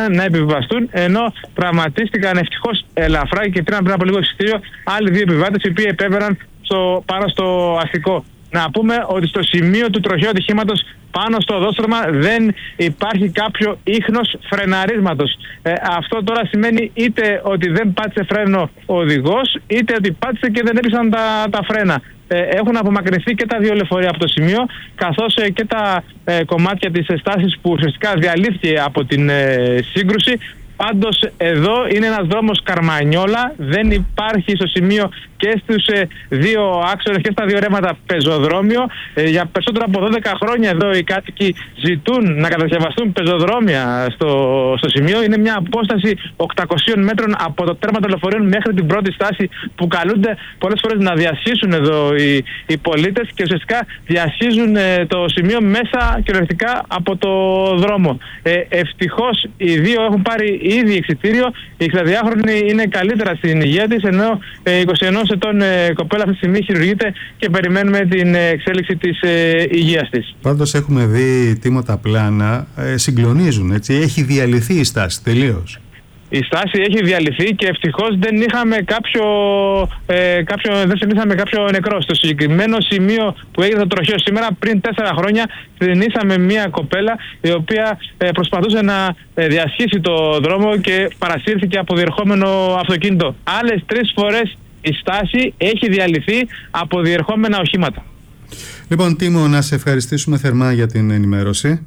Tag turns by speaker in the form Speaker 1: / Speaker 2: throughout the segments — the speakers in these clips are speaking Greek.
Speaker 1: να επιβιβαστούν, ενώ τραυματίστηκαν ευτυχώς ελαφρά και πήραν πριν από λίγο εισιτήριο άλλοι 2 επιβάτες οι οποίοι επέβαιναν πάνω στο αστικό. Να πούμε ότι στο σημείο του τροχαίου ατυχήματος πάνω στο οδόστρωμα δεν υπάρχει κάποιο ίχνος φρεναρίσματος. Αυτό τώρα σημαίνει είτε ότι δεν πάτησε φρένο ο οδηγός, είτε ότι πάτησε και δεν έπισαν τα φρένα. Έχουν απομακρυνθεί και τα 2 λεωφορεία από το σημείο, καθώς και τα κομμάτια της στάσης που ουσιαστικά διαλύθηκε από την σύγκρουση. Πάντως εδώ είναι ένας δρόμος Καρμανιόλα, δεν υπάρχει στο σημείο και στους 2 άξονες και στα 2 ρεύματα πεζοδρόμιο. Για περισσότερο από 12 χρόνια εδώ οι κάτοικοι ζητούν να κατασκευαστούν πεζοδρόμια στο σημείο. Είναι μια απόσταση 800 μέτρων από το τέρμα των λεωφορείων μέχρι την πρώτη στάση, που καλούνται πολλές φορές να διασχίσουν εδώ οι πολίτες και ουσιαστικά διασχίζουν το σημείο μέσα κυριολεκτικά από το δρόμο. Ευτυχώς οι 2 έχουν πάρει ήδη εξιτήριο. Η 62χρονη είναι καλύτερα στην υγεία της, ενώ 21 ετών κοπέλα αυτή τη στιγμή χειρουργείται και περιμένουμε την εξέλιξη της υγείας της. Πάντως έχουμε δει τίμωτα πλάνα, συγκλονίζουν, έτσι. Έχει διαλυθεί η στάση τελείως. Η στάση έχει διαλυθεί και ευτυχώς δεν είχαμε κάποιο νεκρό. Στο συγκεκριμένο σημείο που έγινε το τροχαίο σήμερα, πριν 4 χρόνια, θρηνήσαμε μια κοπέλα η οποία προσπαθούσε να διασχίσει το δρόμο και παρασύρθηκε από διερχόμενο αυτοκίνητο. Άλλες 3 φορές η στάση έχει διαλυθεί από διερχόμενα οχήματα. Λοιπόν, Τίμο, να σε ευχαριστήσουμε θερμά για την ενημέρωση.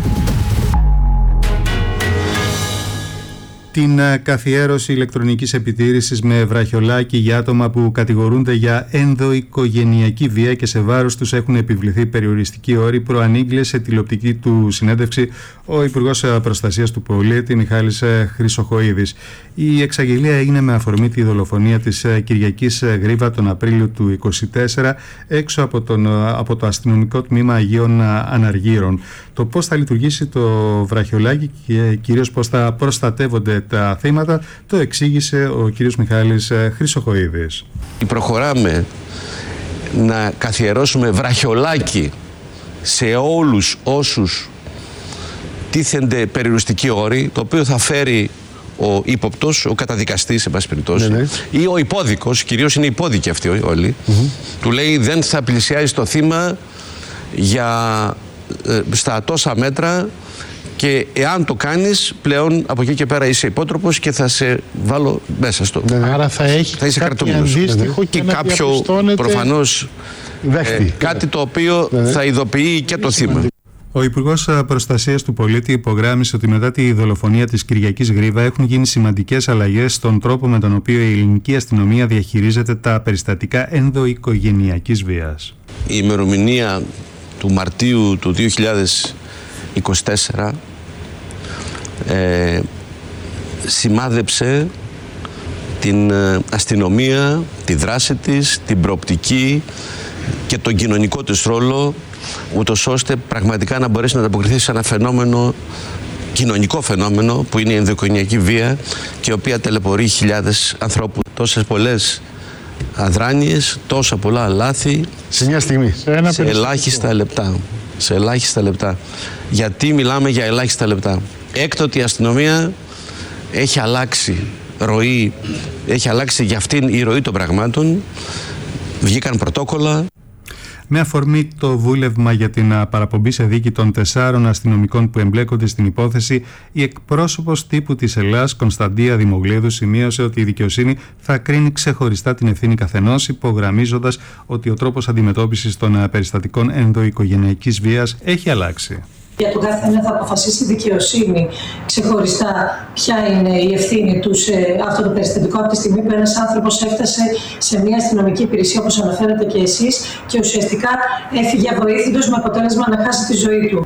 Speaker 1: Την καθιέρωση ηλεκτρονικής επιτήρησης με βραχιολάκι για άτομα που κατηγορούνται για ενδοοικογενειακή βία και σε βάρος τους έχουν επιβληθεί περιοριστικοί όροι προανήγγειλε σε τηλεοπτική του συνέντευξη ο Υπουργός Προστασίας του Πολίτη Μιχάλης Χρυσοχοΐδης. Η εξαγγελία έγινε με αφορμή τη δολοφονία της Κυριακής Γρίβα τον Απρίλιο του 2024 έξω από το αστυνομικό τμήμα Αγίων Αναργύρων. Το πώς θα λειτουργήσει το βραχιολάκι και κυρίως πώς θα προστατεύονται τα θύματα το εξήγησε ο κύριος Μιχάλης Χρυσοχοΐδης.
Speaker 2: Προχωράμε να καθιερώσουμε βραχιολάκι σε όλους όσους τίθενται περιοριστικοί όροι, το οποίο θα φέρει ο ύποπτος, ο καταδικαστής, σε πάση περιπτώσει, ή ο υπόδικος, κυρίως είναι υπόδικοι αυτοί όλοι, του λέει δεν θα πλησιάζει το θύμα στα τόσα μέτρα και εάν το κάνεις πλέον από εκεί και πέρα είσαι υπότροπος και θα σε βάλω μέσα στο...
Speaker 3: Άρα θα είσαι
Speaker 2: κρατούμενος. Και κάποιο προφανώς κάτι το οποίο θα ειδοποιεί και το θύμα.
Speaker 1: Ο Υπουργός Προστασίας του Πολίτη υπογράμμισε ότι μετά τη δολοφονία της Κυριακής Γρίβα έχουν γίνει σημαντικές αλλαγές στον τρόπο με τον οποίο η ελληνική αστυνομία διαχειρίζεται τα περιστατικά ενδοοικογενειακής βίας.
Speaker 2: Η ημερομηνία του Μαρτίου του 2024 σημάδεψε την αστυνομία, τη δράση της, την προοπτική και τον κοινωνικό της ρόλο, ούτως ώστε πραγματικά να μπορέσει να ανταποκριθεί σε ένα φαινόμενο, κοινωνικό φαινόμενο που είναι η ενδοοικογενειακή βία και η οποία ταλαιπωρεί χιλιάδες ανθρώπους. Τόσες πολλές αδράνειες, τόσα πολλά λάθη
Speaker 3: σε μια στιγμή,
Speaker 2: σε ελάχιστα λεπτά. Σε ελάχιστα λεπτά. Γιατί μιλάμε για ελάχιστα λεπτά? Έκτοτε η αστυνομία έχει αλλάξει ροή, έχει αλλάξει για αυτήν η ροή των πραγμάτων. Βγήκαν πρωτόκολλα.
Speaker 1: Με αφορμή το βούλευμα για την παραπομπή σε δίκη των 4 αστυνομικών που εμπλέκονται στην υπόθεση, η εκπρόσωπος τύπου της Ελλάς, Κωνσταντία Δημογλίδου, σημείωσε ότι η δικαιοσύνη θα κρίνει ξεχωριστά την ευθύνη καθενός, υπογραμμίζοντας ότι ο τρόπος αντιμετώπισης των περιστατικών ενδοοικογενειακής βίας έχει αλλάξει.
Speaker 4: Για τον κάθε ένα θα αποφασίσει η δικαιοσύνη ξεχωριστά ποια είναι η ευθύνη του σε αυτό το περιστατικό, από τη στιγμή που ένας άνθρωπος έφτασε σε μια αστυνομική υπηρεσία, όπως αναφέρατε και εσείς, και ουσιαστικά έφυγε αβοήθητος με αποτέλεσμα να χάσει τη ζωή του.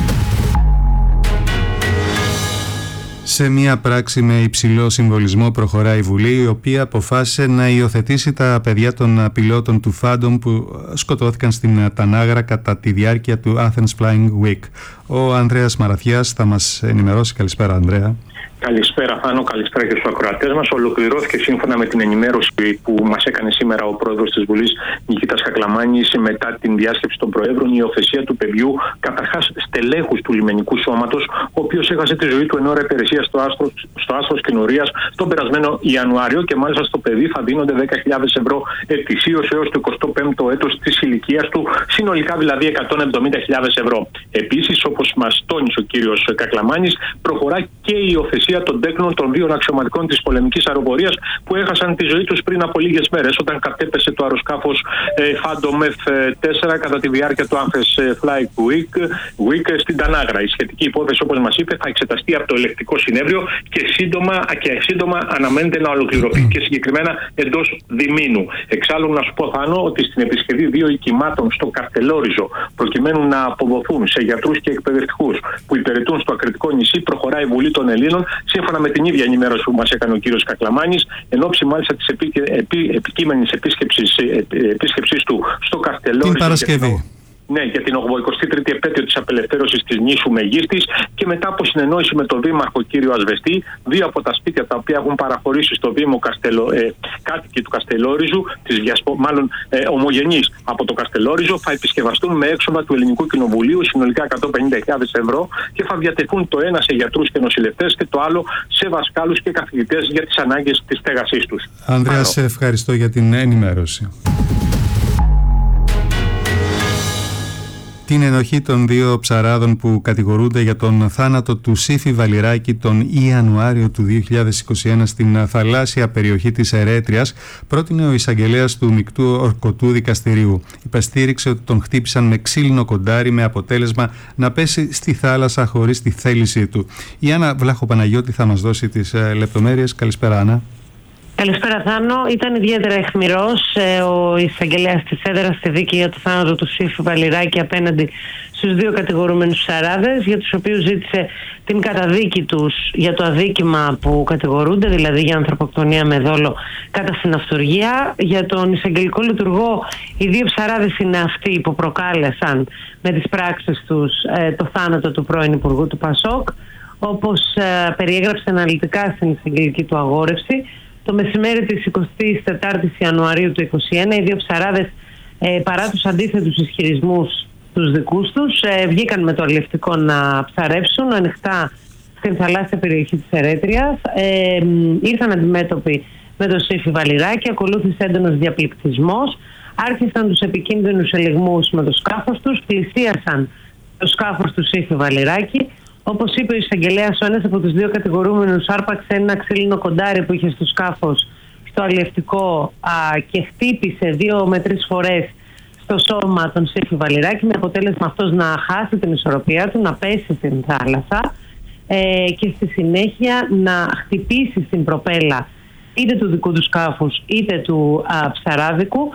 Speaker 1: Σε μια πράξη με υψηλό συμβολισμό προχωράει η Βουλή, η οποία αποφάσισε να υιοθετήσει τα παιδιά των πιλότων του Phantom που σκοτώθηκαν στην Τανάγρα κατά τη διάρκεια του Athens Flying Week. Ο Ανδρέας Μαραθιάς θα μας ενημερώσει. Καλησπέρα, Ανδρέα.
Speaker 5: Καλησπέρα Θάνο, καλησπέρα και στους ακροατές μας. Ολοκληρώθηκε σύμφωνα με την ενημέρωση που μας έκανε σήμερα ο πρόεδρος της Βουλής Νικήτας Κακλαμάνης μετά την διάσκεψη των Προέδρων, η υιοθεσία του παιδιού καταρχάς στελέχους του λιμενικού σώματος, ο οποίος έχασε τη ζωή του εν ώρα υπηρεσίας στο άστρο Κινουρίας τον περασμένο Ιανουάριο και μάλιστα στο παιδί θα δίνονται 10.000 ευρώ ετησίως έως το 25ο έτος της ηλικίας του, συνολικά δηλαδή 170.000 ευρώ. Επίσης, όπως μας τόνισε ο κύριος Κακλαμάνης, προχωρά και η υιοθεσία των τέκνων των 2 αξιωματικών της πολεμικής αεροπορίας που έχασαν τη ζωή τους πριν από λίγες μέρες όταν κατέπεσε το αεροσκάφος Phantom F4 κατά τη διάρκεια του Amphes Flight Week στην Τανάγρα. Η σχετική υπόθεση, όπως μας είπε, θα εξεταστεί από το ελεκτικό συνέδριο και σύντομα αναμένεται να ολοκληρωθεί και συγκεκριμένα εντός διμήνου. Εξάλλου, να σου πω, Θάνο, ότι στην επισκευή 2 οικημάτων στο Καστελόριζο, προκειμένου να αποδοθούν σε γιατρούς και εκπαιδευτικούς που υπηρετούν στο ακριτικό νησί, προχωράει η Βουλή των Ελλήνων, σύμφωνα με την ίδια ενημέρωση που μας έκανε ο κύριος Κακλαμάνης, εν ώψη μάλιστα της επικείμενης επίσκεψης του στο Καστελόριζο.
Speaker 3: Την Παρασκευή.
Speaker 5: Ναι, για την 83η επέτειο της απελευθέρωσης της νήσου Μεγίστης και μετά από συνεννόηση με τον Δήμαρχο κύριο Ασβεστή, 2 από τα σπίτια τα οποία έχουν παραχωρήσει στο Δήμο κάτοικοι του Καστελόριζου, μάλλον ομογενείς από το Καστελόριζο, θα επισκευαστούν με έξοδα του Ελληνικού Κοινοβουλίου, συνολικά 150.000 ευρώ, και θα διατεθούν το ένα σε γιατρούς και νοσηλευτές και το άλλο σε δασκάλους και καθηγητές για τις ανάγκες της στέγασής τους.
Speaker 3: Ανδρέα, σε ευχαριστώ για την ενημέρωση. Την ενοχή των 2 ψαράδων που κατηγορούνται για τον θάνατο του Σύφη Βαλιράκη τον Ιανουάριο του 2021 στην θαλάσσια περιοχή της Ερέτριας πρότεινε ο εισαγγελέας του Μεικτού Ορκωτού Δικαστηρίου. Υπεστήριξε ότι τον χτύπησαν με ξύλινο κοντάρι με αποτέλεσμα να πέσει στη θάλασσα χωρίς τη θέλησή του. Η Άννα Βλάχο-Παναγιώτη θα μας δώσει τις λεπτομέρειες. Καλησπέρα, Άννα.
Speaker 6: Καλησπέρα, Θάνο. Ήταν ιδιαίτερα αιχμηρός ο εισαγγελέας της έδρας στη δίκη για το θάνατο του Σύφη Βαλιράκη απέναντι στους 2 κατηγορούμενους ψαράδες, για τους οποίους ζήτησε την καταδίκη τους για το αδίκημα που κατηγορούνται, δηλαδή για ανθρωποκτονία με δόλο κατά συναυτουργία. Για τον εισαγγελικό λειτουργό, οι 2 ψαράδες είναι αυτοί που προκάλεσαν με τις πράξεις τους το θάνατο του πρώην Υπουργού του Πασόκ, όπως περιέγραψε αναλυτικά στην εισαγγελική του αγόρευση. Το μεσημέρι της 24ης Ιανουαρίου του 2021, οι 2 ψαράδες, παρά τους αντίθετους ισχυρισμούς τους δικούς τους, βγήκαν με το αλλιευτικό να ψαρέψουν ανοιχτά στην θαλάσσια περιοχή της Ερέτριας. Ήρθαν αντιμέτωποι με τον Σύφη Βαλιράκη, ακολούθησε έντονος διαπληκτισμός, άρχισαν τους επικίνδυνους ελιγμούς με το σκάφος τους, πλησίασαν το σκάφος του Σύφη Βαλιράκη. Όπως είπε ο εισαγγελέας, ο ένας από τους 2 κατηγορούμενους άρπαξε ένα ξύλινο κοντάρι που είχε στο σκάφος στο αλλιευτικό και χτύπησε 2 με 3 φορές στο σώμα τον Σύφη Βαλιράκη, με αποτέλεσμα αυτός να χάσει την ισορροπία του, να πέσει στην θάλασσα και στη συνέχεια να χτυπήσει στην προπέλα είτε του δικού του σκάφους είτε του ψαράδικου.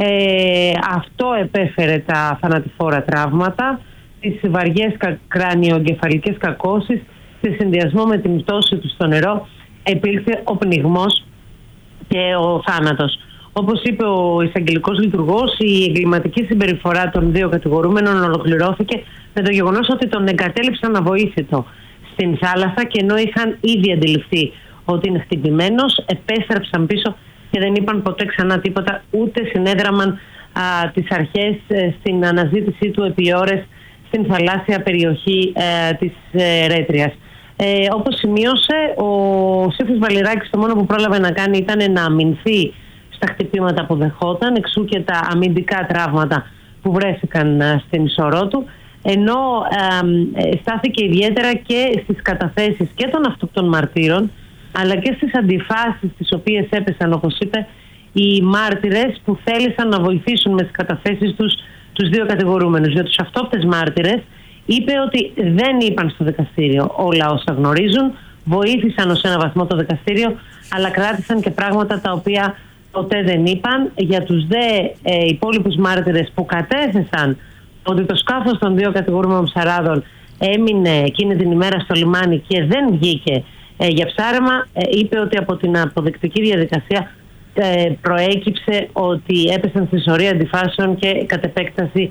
Speaker 6: Αυτό επέφερε τα θανατηφόρα τραύματα, τις βαριές κρανιοεγκεφαλικές κακώσεις, σε συνδυασμό με την πτώση του στο νερό επήλθε ο πνιγμός και ο θάνατος. Όπως είπε ο εισαγγελικός λειτουργός, η εγκληματική συμπεριφορά των 2 κατηγορούμενων ολοκληρώθηκε με το γεγονός ότι τον εγκατέλειψαν αβοήθητο στην θάλασσα και ενώ είχαν ήδη αντιληφθεί ότι είναι χτυπημένος, επέστρεψαν πίσω και δεν είπαν ποτέ ξανά τίποτα, ούτε συνέδραμαν τις αρχές στην αναζήτησή του επί ώρες στην θαλάσσια περιοχή της Ερέτριας. Όπως σημείωσε, ο Σύφης Βαλιράκης το μόνο που πρόλαβε να κάνει ήταν να αμυνθεί στα χτυπήματα που δεχόταν, εξού και τα αμυντικά τραύματα που βρέθηκαν στην ισορρό του, ενώ στάθηκε ιδιαίτερα και στις καταθέσεις και των αυτοκτών μαρτύρων, αλλά και στις αντιφάσεις τις οποίες έπεσαν, όπως είπε, οι μάρτυρες που θέλησαν να βοηθήσουν με τις καταθέσεις τους 2 κατηγορούμενους. Για τους αυτόπτες μάρτυρες είπε ότι δεν είπαν στο δικαστήριο όλα όσα γνωρίζουν, βοήθησαν ως ένα βαθμό το δικαστήριο, αλλά κράτησαν και πράγματα τα οποία ποτέ δεν είπαν. Για τους δε υπόλοιπους μάρτυρες που κατέθεσαν ότι το σκάφος των 2 κατηγορούμενων ψαράδων έμεινε εκείνη την ημέρα στο λιμάνι και δεν βγήκε για ψάρεμα, είπε ότι από την αποδεικτική διαδικασία προέκυψε ότι έπεσαν στη σωρία αντιφάσεων και κατ' επέκταση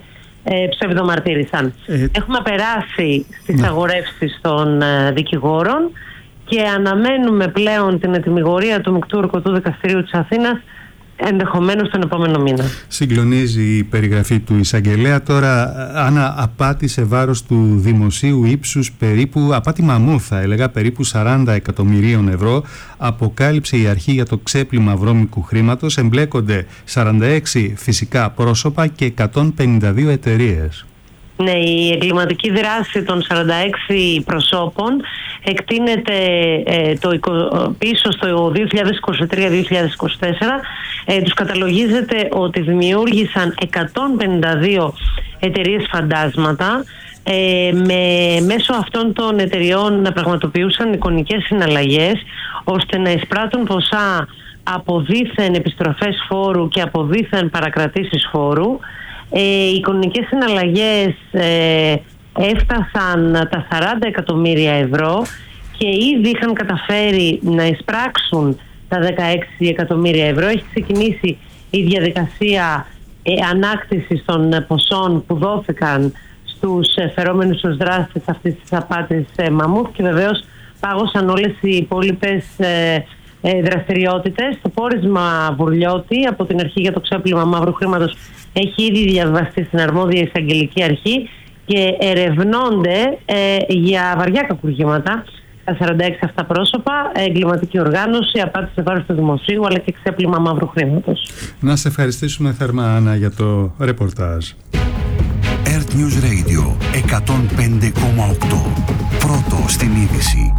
Speaker 6: ψευδομαρτύρησαν. Έχουμε περάσει στις αγορεύσεις των δικηγόρων και αναμένουμε πλέον την ετυμηγορία του Μεικτού Ορκωτού Δικαστηρίου της Αθήνας ενδεχομένως τον επόμενο μήνα.
Speaker 3: Συγκλονίζει η περιγραφή του εισαγγελέα. Τώρα, Άννα, απάτη σε βάρος του δημοσίου ύψους περίπου, απάτη μαμούθ θα έλεγα, περίπου 40 εκατομμυρίων ευρώ, αποκάλυψε η αρχή για το ξέπλυμα βρώμικου χρήματος. Εμπλέκονται 46 φυσικά πρόσωπα και 152 εταιρείες.
Speaker 6: Ναι, η εγκληματική δράση των 46 προσώπων εκτείνεται πίσω στο 2023-2024. Τους καταλογίζεται ότι δημιούργησαν 152 εταιρείες φαντάσματα, μέσω αυτών των εταιριών να πραγματοποιούσαν εικονικές συναλλαγές ώστε να εισπράττουν ποσά από δήθεν επιστροφές φόρου και από δήθεν παρακρατήσεις φόρου. Οι εικονικές συναλλαγές έφτασαν τα 40 εκατομμύρια ευρώ και ήδη είχαν καταφέρει να εισπράξουν τα 16 εκατομμύρια ευρώ. Έχει ξεκινήσει η διαδικασία ανάκτησης των ποσών που δόθηκαν στους φερόμενους ως δράστες αυτής της απάτης μαμούθ και βεβαίως πάγωσαν όλες οι υπόλοιπες δραστηριότητες. Το πόρισμα Βουρλιώτη από την Αρχή για το Ξέπλυμα Μαύρου Χρήματος έχει ήδη διαβαστεί στην αρμόδια εισαγγελική αρχή και ερευνώνται για βαριά κακουργήματα τα 46 αυτά πρόσωπα, εγκληματική οργάνωση, απάτη σε βάρος του δημοσίου αλλά και ξέπλυμα μαύρου χρήματος.
Speaker 3: Να σε ευχαριστήσουμε θερμά, Άννα, για το ρεπορτάζ.
Speaker 7: Earth News Radio 105,8. Πρώτο στην είδηση.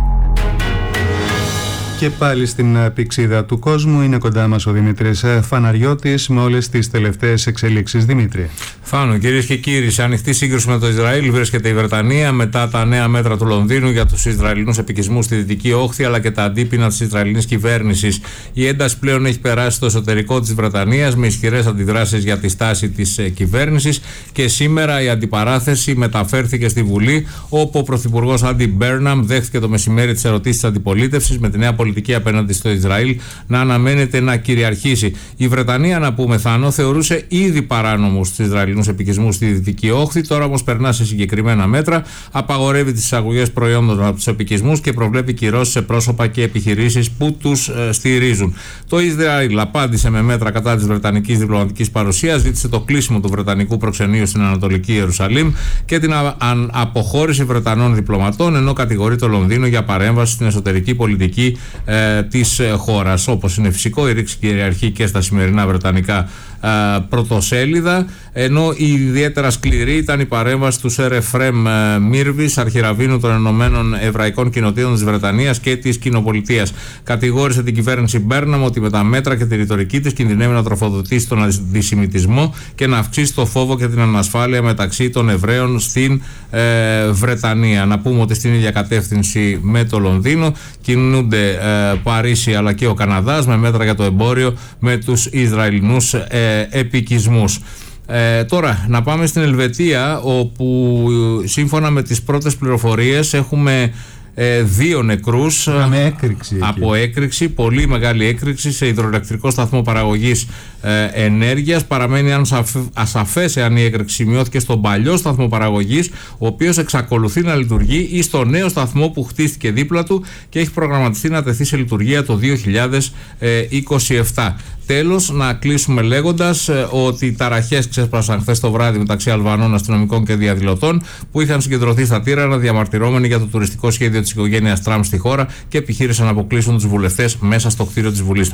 Speaker 3: Και πάλι στην πηξίδα του κόσμου είναι κοντά μας ο Δημήτρης Φαναριώτης με όλες τις τελευταίες εξελίξεις. Δημήτρη.
Speaker 8: Φάνο, κυρίες και κύριοι, σε ανοιχτή σύγκρουση με το Ισραήλ βρίσκεται η Βρετανία μετά τα νέα μέτρα του Λονδίνου για τους Ισραηλινούς επικισμούς στη Δυτική Όχθη αλλά και τα αντίπεινα της Ισραηλινής κυβέρνησης. Η ένταση πλέον έχει περάσει στο εσωτερικό της Βρετανίας με ισχυρές αντιδράσεις για τη στάση της κυβέρνησης και σήμερα η αντιπαράθεση μεταφέρθηκε στη Βουλή, όπου ο Πρωθυπουργός Άντι Μπέρναμ δέχθηκε το μεσημέρι τις ερωτήσεις της αντιπολίτευσης με τη νέα πολιτική απέναντι στο Ισραήλ να αναμένεται να κυριαρχήσει. Η Βρετανία, να πούμε, Θάνο, θεωρούσε ήδη παράνομους τους Ισραηλινούς επικισμούς στη Δυτική Όχθη, τώρα όμως περνά σε συγκεκριμένα μέτρα, απαγορεύει τις εισαγωγές προϊόντων από τους επικισμούς και προβλέπει κυρώσεις σε πρόσωπα και επιχειρήσεις που τους στηρίζουν. Το Ισραήλ απάντησε με μέτρα κατά της βρετανικής διπλωματικής παρουσίας, ζήτησε το κλείσιμο του βρετανικού προξενείου στην Ανατολική Ιερουσαλήμ και την αποχώρηση Βρετανών διπλωματών, ενώ κατηγορεί το Λονδίνο για παρέμβαση στην εσωτερική πολιτική της χώρας. Όπως είναι φυσικό, η ρήξη κυριαρχεί και στα σημερινά βρετανικά πρωτοσέλιδα, ενώ η ιδιαίτερα σκληρή ήταν η παρέμβαση του Σερ Εφρέμ Μίρβης, αρχιραβίνου των Ενωμένων Εβραϊκών Κοινοτήτων της Βρετανίας και της Κοινοπολιτείας. Κατηγόρησε την κυβέρνηση Μπέρναμ ότι με τα μέτρα και τη ρητορική της κινδυνεύει να τροφοδοτήσει τον αντισημιτισμό και να αυξήσει το φόβο και την ανασφάλεια μεταξύ των Εβραίων στην Βρετανία. Να πούμε ότι στην ίδια κατεύθυνση με το Λονδίνο κινούνται Παρίσι αλλά και ο Καναδάς με μέτρα για το εμπόριο με τους Ισραηλινούς επικισμούς. Τώρα να πάμε στην Ελβετία, όπου σύμφωνα με τις πρώτες πληροφορίες έχουμε 2 νεκρούς από έκρηξη, πολύ μεγάλη έκρηξη σε υδροελεκτρικό σταθμό παραγωγής ενέργειας. Παραμένει ασαφές εάν η έκρηξη σημειώθηκε στον παλιό σταθμό παραγωγής, ο οποίος εξακολουθεί να λειτουργεί, ή στο νέο σταθμό που χτίστηκε δίπλα του και έχει προγραμματιστεί να τεθεί σε λειτουργία το 2027. Τέλος, να κλείσουμε λέγοντας ότι οι ταραχές ξέσπασαν χθες το βράδυ μεταξύ Αλβανών αστυνομικών και διαδηλωτών που είχαν συγκεντρωθεί στα Τύρανα διαμαρτυρόμενοι για το τουριστικό σχέδιο της οικογένειας Τραμπ στη χώρα και επιχείρησαν να αποκλείσουν τους βουλευτές μέσα στο κτίριο της Βουλής.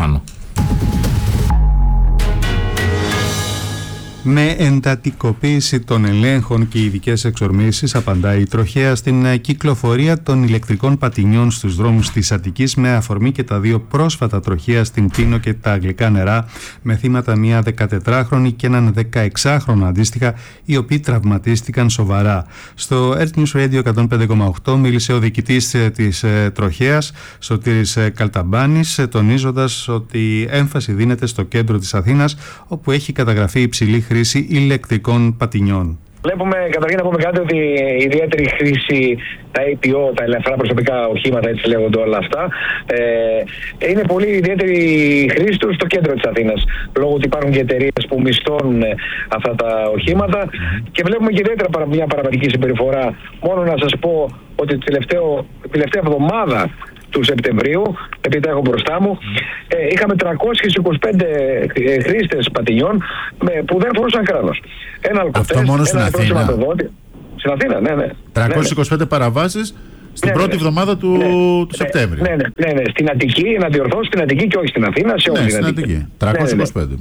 Speaker 3: Με εντατικοποίηση των ελέγχων και ειδικές εξορμήσεις απαντάει η τροχέα στην κυκλοφορία των ηλεκτρικών πατινιών στους δρόμους της Αττικής, με αφορμή και τα 2 πρόσφατα τροχαία στην Τίνο και τα Αγγλικά Νερά, με θύματα μια 14χρονη και έναν 16χρονο αντίστοιχα, οι οποίοι τραυματίστηκαν σοβαρά. Στο Earth News Radio 105,8 μίλησε ο διοικητής της τροχέας, Σωτήρης Καλταμπάνης, τονίζοντας ότι έμφαση δίνεται στο κέντρο της Αθήνας, όπου έχει καταγραφεί υψηλή χρήση ηλεκτρικών πατινιών.
Speaker 9: Βλέπουμε καταρχήν να πούμε κάτι, ότι η ιδιαίτερη χρήση, τα APO, τα ελεύθερα προσωπικά οχήματα, έτσι λέγονται όλα αυτά, είναι πολύ ιδιαίτερη χρήση του στο κέντρο της Αθήνας. Λόγω ότι υπάρχουν και εταιρείες που μισθώνουν αυτά τα οχήματα και βλέπουμε και ιδιαίτερα μια παραβατική συμπεριφορά. Μόνο να σας πω ότι την τελευταία εβδομάδα του Σεπτεμβρίου, επειδή τα έχω μπροστά μου, είχαμε 325 χρήστες πατινιών που δεν φορούσαν κράνος. Ένα αλκοτέστ,
Speaker 10: αυτό μόνο στην Αθήνα.
Speaker 9: Στην Αθήνα, ναι.
Speaker 10: 325 παραβάσεις στην πρώτη εβδομάδα του Σεπτέμβρη.
Speaker 9: Ναι. Στην Αττική, να διορθώσω, στην Αττική και όχι στην Αθήνα, σε όλη την Αττική.
Speaker 10: 325.
Speaker 9: 38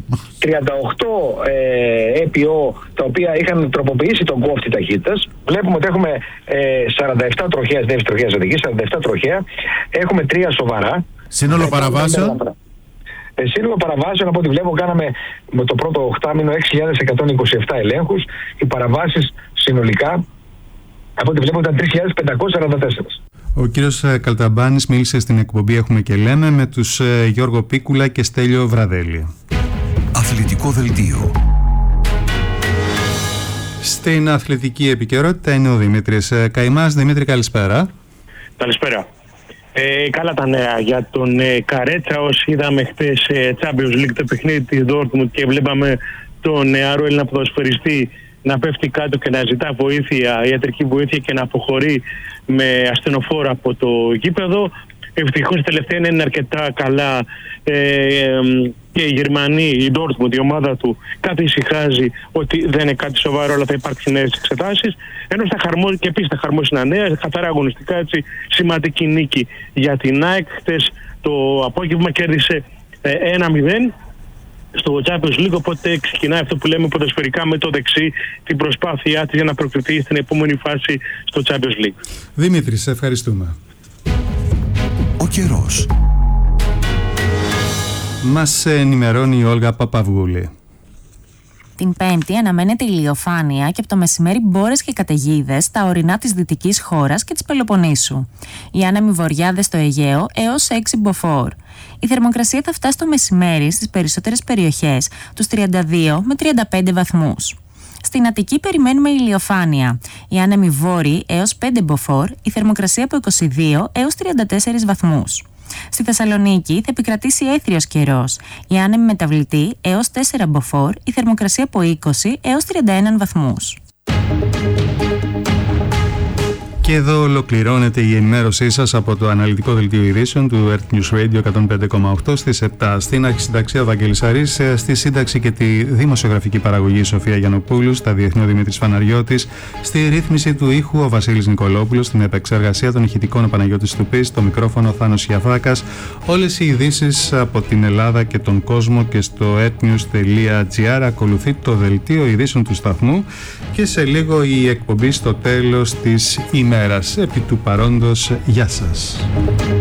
Speaker 9: EPO τα οποία είχαν τροποποιήσει τον κόφτη ταχύτητας. Βλέπουμε ότι έχουμε 47 τροχαίες, δεύτερη τροχαίας Αττικής, 47 τροχαία. Έχουμε 3 σοβαρά.
Speaker 10: Σύνολο παραβάσεων.
Speaker 9: Σύνολο παραβάσεων, από ό,τι βλέπω, κάναμε με το πρώτο οκτάμηνο 6.127 ελέγχους. Οι παραβάσεις συνολικά, από ό,τι βλέπω, ήταν 3.544.
Speaker 3: Ο κύριος Καλταμπάνης μίλησε στην εκπομπή «Έχουμε και λέμε» με τους Γιώργο Πίκουλα και Στέλιο Βραδέλη.
Speaker 7: Αθλητικό δελτίο.
Speaker 3: Στην αθλητική επικαιρότητα είναι ο Δημήτρης Καϊμάς. Δημήτρη, καλησπέρα.
Speaker 1: Καλησπέρα. Καλά τα νέα για τον Καρέτσα. Όσοι είδαμε χθες Champions League το παιχνίδι της Dortmund και βλέπαμε τον νεαρό Έλληνα ποδοσφαιριστή να πέφτει κάτω και να ζητά βοήθεια, ιατρική βοήθεια και να αποχωρεί με ασθενοφόρα από το γήπεδο. Ευτυχώς τελευταία είναι αρκετά καλά και οι Γερμανοί, η Dortmund, η ομάδα του, κάτι ησυχάζει ότι δεν είναι κάτι σοβαρό, αλλά θα υπάρξουν νέες εξετάσεις. Ενώ στα χαρμόσυνα, και επίσης τα χαρμόσυνα νέα, καθαρά αγωνιστικά, έτσι, σημαντική νίκη για την ΑΕΚ. Χτες το απόγευμα κέρδισε 1-0 στο Champions League, οπότε ξεκινάει αυτό που λέμε ποδοσφαιρικά με το δεξί την προσπάθειά της για να προκριθεί στην επόμενη φάση στο Champions League.
Speaker 3: Δημήτρη, σε ευχαριστούμε.
Speaker 7: Ο καιρός.
Speaker 3: Μας ενημερώνει η Όλγα Παπαυγούλη.
Speaker 11: Την Πέμπτη αναμένεται ηλιοφάνεια και από το μεσημέρι μπόρες και καταιγίδες στα ορεινά της δυτικής χώρας και της Πελοποννήσου. Οι άνεμοι βορειάδες στο Αιγαίο έως 6 μποφόρ. Η θερμοκρασία θα φτάσει το μεσημέρι στις περισσότερες περιοχές τους 32 με 35 βαθμούς. Στην Αττική περιμένουμε ηλιοφάνεια. Οι άνεμοι βόρειοι έως 5 μποφόρ, η θερμοκρασία από 22 έως 34 βαθμούς. Στη Θεσσαλονίκη θα επικρατήσει έθριος καιρός. Οι άνεμοι μεταβλητοί έως 4 μποφόρ, η θερμοκρασία από 20 έως 31 βαθμούς.
Speaker 3: Και εδώ ολοκληρώνεται η ενημέρωσή σας από το αναλυτικό δελτίο ειδήσεων του Earth News Radio 105,8 στις 7. Στην αρχισυνταξία Βαγγέλης Αρής, στη σύνταξη και τη δημοσιογραφική παραγωγή Σοφία Γιαννοπούλου, στα διεθνή ο Δημήτρης Φαναριώτης, στη ρύθμιση του ήχου ο Βασίλης Νικολόπουλος, στην επεξεργασία των ηχητικών ο Παναγιώτης Τουπής, στο μικρόφωνο Θάνος Γιαφάκας. Όλες οι ειδήσεις από την Ελλάδα και τον κόσμο και στο earthnews.gr. Ακολουθεί το δελτίο ειδήσεων του σταθμού και σε λίγο η εκπομπή στο τέλος της ημέρας. Επί του παρόντος, γεια σας.